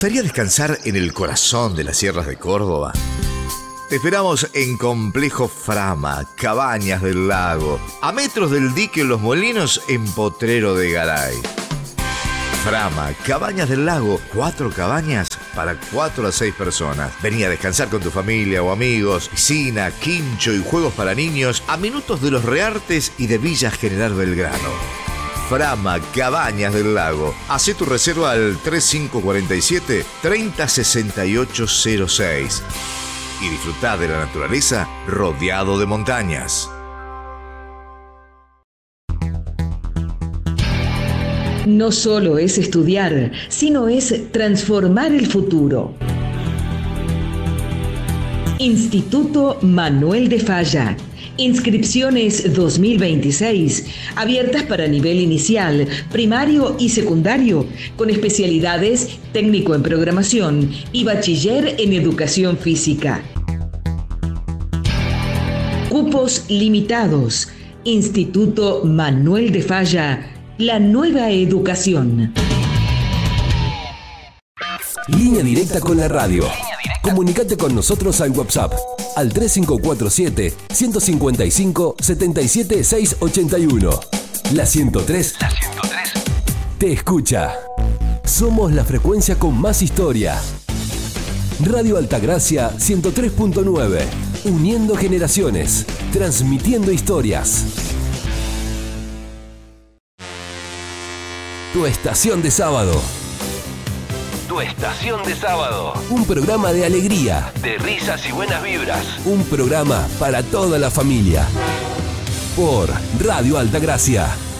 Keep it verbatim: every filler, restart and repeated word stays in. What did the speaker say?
¿Te gustaría descansar en el corazón de las sierras de Córdoba? Te esperamos en Complejo Frama, Cabañas del Lago, a metros del dique Los Molinos en Potrero de Garay. Frama, Cabañas del Lago, cuatro cabañas para cuatro a seis personas. Vení a descansar con tu familia o amigos, piscina, quincho y juegos para niños a minutos de Los Reartes y de Villa General Belgrano. Frama, Cabañas del Lago. Hacé tu reserva al tres cinco cuatro siete, tres cero seis ocho cero seis y disfrutá de la naturaleza rodeado de montañas. No solo es estudiar, sino es transformar el futuro. Instituto Manuel de Falla. Inscripciones dos mil veintiséis, abiertas para nivel inicial, primario y secundario, con especialidades técnico en programación y bachiller en educación física. Cupos limitados. Instituto Manuel de Falla, la nueva educación. Línea directa con la radio. Comunicate con nosotros al WhatsApp al tres cinco cuatro siete, uno cinco cinco, siete siete seis ocho uno. La ciento tres, la ciento tres te escucha. Somos la frecuencia con más historia. Radio Altagracia ciento tres punto nueve. Uniendo generaciones, transmitiendo historias. Tu estación de sábado. Tu estación de sábado. Un programa de alegría, de risas y buenas vibras. Un programa para toda la familia. Por Radio Altagracia.